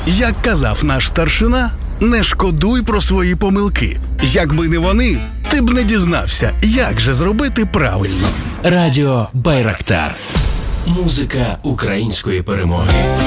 Як казав наш старшина, не шкодуй про свої помилки. Якби не вони, ти б не дізнався, як же зробити правильно. Радіо Байрактар. Музика української перемоги.